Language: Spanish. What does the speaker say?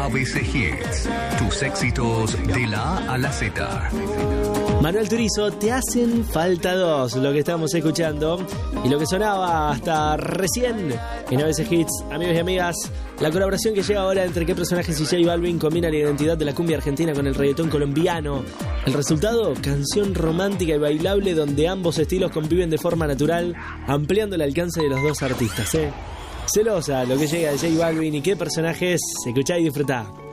ABC Hits, tus éxitos de la A a la Z. Manuel Turizo, te hacen falta dos, lo que estamos escuchando y lo que sonaba hasta recién en ABC Hits. Amigos y amigas, la colaboración que llega ahora entre qué personajes y J Balvin combina la identidad de la cumbia argentina con el reggaetón colombiano. El resultado, canción romántica y bailable donde ambos estilos conviven de forma natural, ampliando el alcance de los dos artistas. Celosa lo que llega de J Balvin y qué personajes, escuchá y disfrutá.